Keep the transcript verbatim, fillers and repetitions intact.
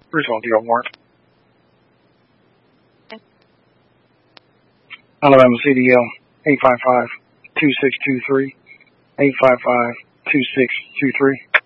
Result deal warrant. Alabama C D L eight five five, two six two three, eight five five, two six two three.